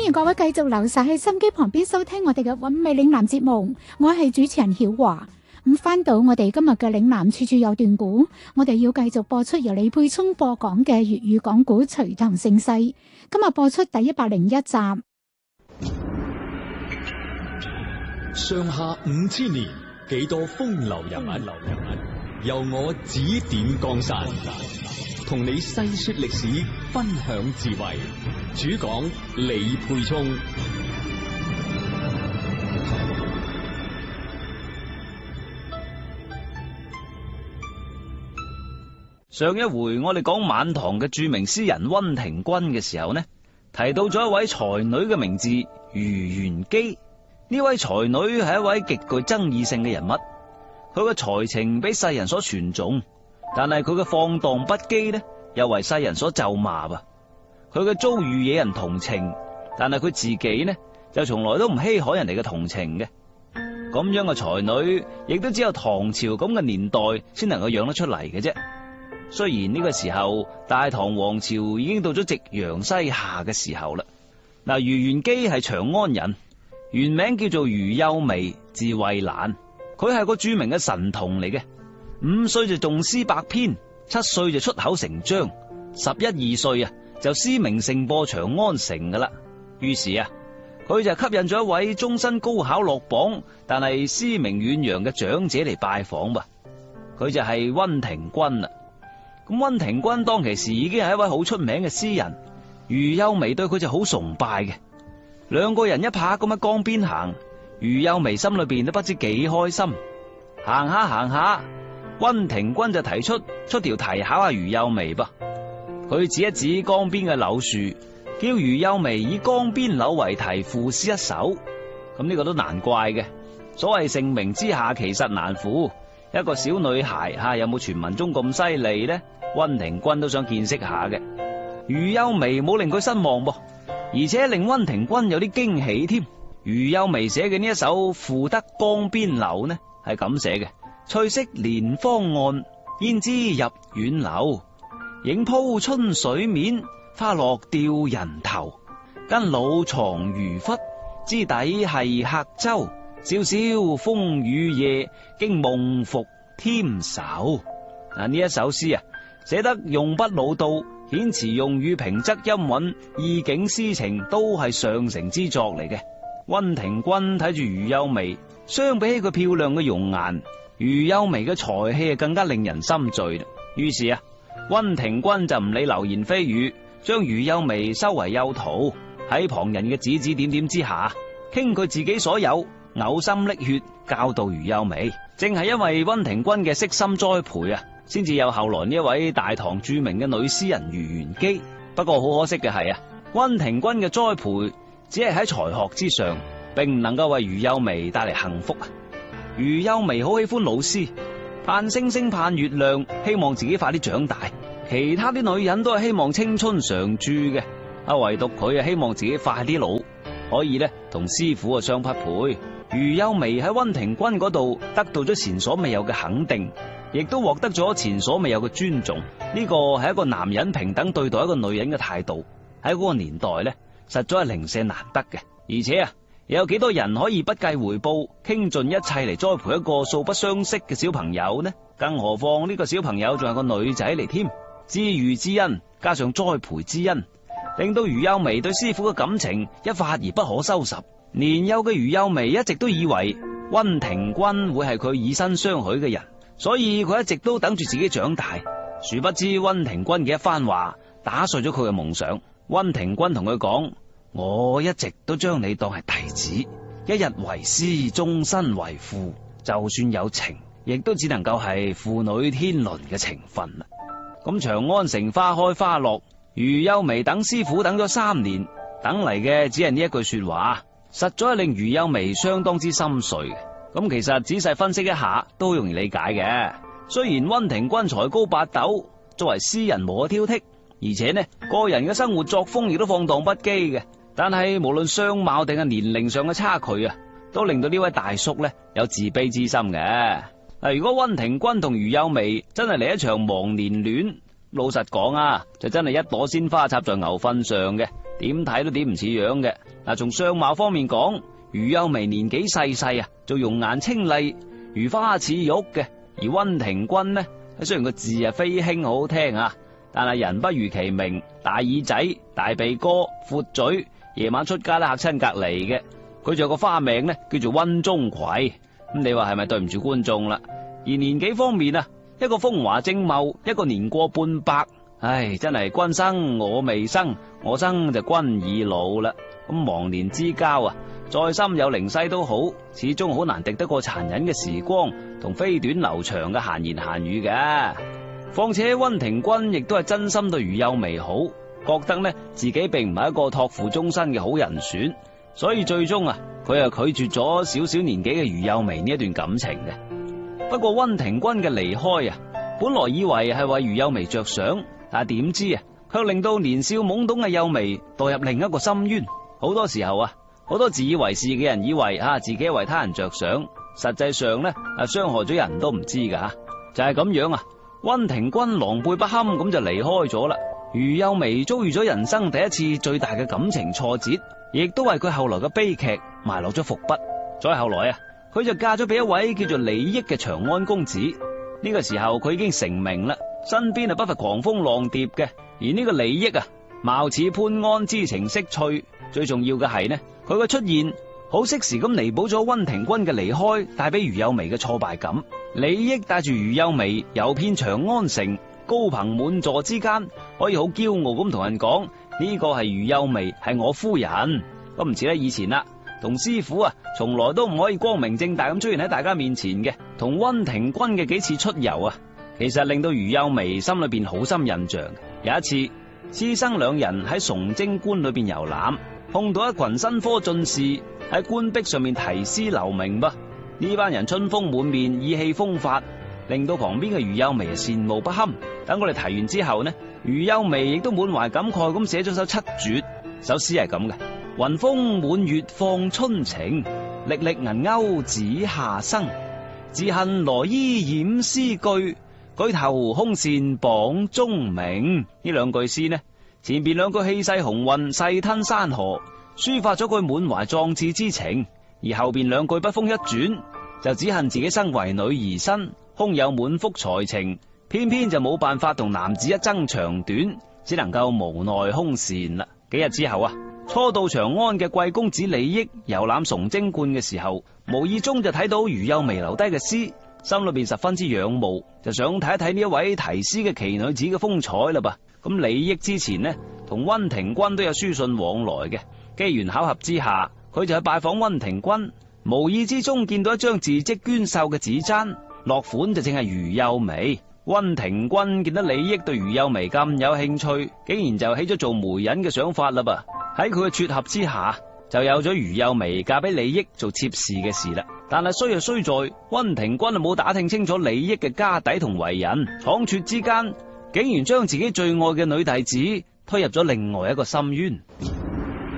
迎各位繼續留晒喺心機旁邊收聽我哋嘅韻味嶺南節目，我係主持人曉華。咁翻到我哋今日嘅嶺南處處有段古，我哋要繼續播出由李佩聰播講嘅粵語講古《隋唐盛世》，今日播出第101集。 上下5000年，幾多風流人物，由我指點江山，同你細說歷史，分享智慧。主講李佩聰。 上一回我哋講晚唐嘅著名詩人溫庭筠嘅時候呢，提到咗一位才女嘅名字余元姬。呢位才女係一位極具爭議性嘅人物，佢嘅才情俾世人所傳頌，但係佢嘅放蕩不羈呢，又為世人所咒罵噃。佢嘅遭遇惹人同情，但係佢自己呢，就從來都唔稀罕人哋嘅同情嘅。咁樣嘅才女，亦都只有唐朝咁嘅年代先能夠養得出嚟嘅啫。雖然呢個時候大唐王朝已經到咗夕陽西下嘅時候啦。嗱，余元姬係長安人，原名叫做余幼薇，字慧蘭。佢係個著名嘅神童嚟嘅，5歲就誦詩百篇，7歲就出口成章，11、12歲啊就詩名盛播長安城噶啦。於是啊，佢就吸引咗一位終身高考落榜，但係詩名遠揚嘅長者嚟拜訪噃。佢就係溫庭筠啦。咁溫庭筠當其時已經係一位好出名嘅詩人，余幼薇對佢就好崇拜嘅。兩個人一拍咁喺江邊行，余幼薇心裏邊都不知幾開心。行下行下，溫庭筠就提出條題考下余幼薇噃。佢指一指江邊嘅柳樹，叫余幼薇以江邊柳為題賦詩一首。咁呢個都難怪嘅，所謂盛名之下其實難副。一個小女孩有冇傳聞中咁犀利呢？溫庭筠都想見識下嘅。余幼薇冇令佢失望噃，而且令溫庭筠有啲驚喜添。余幼薇寫嘅呢一首賦得江邊柳呢，係咁寫嘅：翠色蓮芳岸，胭脂入遠流。影鋪春水面，花落吊人頭。跟老床如笏，知底係客舟。瀟瀟風雨夜，驚夢復添愁。呢一首詩啊，寫得用筆老道，遣詞用語平仄音韻，意境詩情都係上乘之作嚟嘅。溫庭筠睇住余幼薇，相比起佢漂亮嘅容顏，余幼薇嘅才氣更加令人心醉。於是啊，溫庭筠就唔理流言蜚語，將余幼薇收為幼徒，喺旁人嘅指指點點之下，傾佢自己所有，嘔心瀝血教導余幼薇。正係因為溫庭筠嘅悉心栽培啊，先至有後來呢一位大唐著名嘅女詩人余元姬。不過好可惜嘅係啊，溫庭筠嘅栽培只係喺才學之上，並唔能夠為余幼薇帶嚟幸福啊。余幼薇好喜歡老師，盼星星盼月亮，希望自己快啲長大。其他啲女人都係希望青春常駐嘅，唯獨佢希望自己快啲老，可以呢同師傅相匹配。余幼薇喺溫庭筠嗰度得到咗前所未有嘅肯定，亦都獲得咗前所未有嘅尊重。呢個係一個男人平等對待一個女人嘅態度，喺嗰個年代呢，實在係零舍難得嘅。而且啊，有幾多人可以不計回報，傾盡一切嚟栽培一個素不相識嘅小朋友呢？更何況呢個小朋友仲係個女仔嚟添。知遇之恩加上栽培之恩，令到余幼薇對師傅嘅感情一發而不可收拾。年幼嘅余幼薇一直都以為溫庭筠會係佢以身相許嘅人，所以佢一直都等住自己長大。殊不知溫庭筠嘅一番話打碎咗佢嘅夢想。溫庭筠同佢講：我一直都將你當係弟子，一日為師，終身為父，就算有情，亦都只能夠係父女天倫嘅情分啦。咁長安城花開花落，余幼薇等師傅等咗3年，等嚟嘅只係呢一句說話，實在係令余幼薇相當之心碎嘅。咁其實仔細分析一下都容易理解嘅。雖然溫庭筠才高八斗，作為詩人無可挑剔，而且呢個人嘅生活作風亦都放蕩不羈嘅，但係無論相貌定係年齡上嘅差距啊，都令到呢位大叔呢有自卑之心嘅。嗱，如果溫庭筠同余幼薇真係嚟一場忘年戀，老實講啊，就真係一朵鮮花插在牛糞上嘅， 點睇都點唔似樣嘅。嗱，從相貌方面講，余幼薇年紀細細啊，就容顏清麗，如花似玉嘅；而溫庭筠呢，雖然個字啊非興好聽啊，但係人不如其名，大耳仔、大鼻哥、闊嘴，夜晚出街咧嚇親隔籬嘅。佢仲有個花名呢，叫做溫鍾葵。咁你話係咪對唔住觀眾啦？而年紀方面啊，一個風華正茂，一個年過半百。唉，真係君生我未生，我生就君已老啦。咁忘年之交啊，再心有靈犀都好，始終好難敵得過殘忍嘅時光同飛短流長嘅閒言閒語嘅。況且溫庭筠亦都係真心對余幼薇好，覺得呢自己並唔係一個託付終身嘅好人選，所以最終啊，佢又拒絕咗小小年紀嘅余幼薇呢一段感情嘅。不過溫庭筠嘅離開啊，本來以為係為余幼薇着想，但係點知啊，卻令到年少懵懂嘅幼薇墮入另一個深淵。好多時候啊，好多自以為是嘅人以為自己為他人着想，實際上呢傷害咗人都唔知噶。就係咁樣啊，溫庭筠狼狽不堪咁就離開咗啦。余幼薇遭遇咗人生第一次最大嘅感情挫折，亦都為佢後來嘅悲劇埋落咗伏筆。再後來啊，佢就嫁咗俾一位叫做李益嘅長安公子。呢個時候佢已經成名啦，身邊不乏狂蜂浪蝶嘅。而呢個李益啊，貌似潘安，知情識趣，最重要嘅係呢，佢嘅出現好適時咁彌補咗溫庭筠嘅離開帶俾余幼薇嘅挫敗感。李益帶住余幼薇遊遍長安城，高朋滿座之間，可以好驕傲咁同人講呢個係余幼薇，係我夫人。都唔似咧以前啦，同師傅啊，從來都唔可以光明正大咁出現喺大家面前嘅。同溫庭筠嘅幾次出遊啊，其實令到余幼薇心裏邊好深印象。有一次，師生兩人喺崇禎觀裏邊遊覽，碰到一群新科進士喺官壁上面題詩留名噃。呢班人春風滿面，意氣風發，令到旁邊嘅余幼薇羨慕不堪。等我哋提完之後呢，余幼薇亦都滿懷感慨咁寫咗首七絕。首詩係咁嘅：雲風滿月放春情，歷歷銀鈎指下生。自恨羅衣掩詩句，舉頭空羨榜中名。呢兩句詩呢，前邊兩句氣勢雄渾，勢吞山河，抒發咗佢滿懷壯志之情；而後邊兩句筆鋒一轉，就只恨自己身為女兒身，空有滿腹才情，偏偏就冇辦法同男子一爭長短，只能夠無奈空羨啦。幾日之後啊，初到長安嘅貴公子李益遊覽崇禎觀嘅時候，無意中就睇到余幼薇留低嘅詩，心裏邊十分之仰慕，就想睇一睇呢一位題詩嘅奇女子嘅風采啦噃。咁李益之前呢，同溫庭筠都有書信往來嘅，機緣巧合之下，佢就去拜訪溫庭筠，無意之中見到一張字跡娟秀嘅紙簪，落款就正係余幼薇。溫庭筠見到李益對余幼薇咁有興趣，竟然就起咗做媒人嘅想法啦噃。喺佢嘅撮合之下，就有咗余幼薇嫁俾李益做妾侍嘅事啦。但係衰就衰在溫庭筠冇打聽清楚李益嘅家底同為人，倉促之間竟然將自己最愛嘅女弟子推入咗另外一個深淵。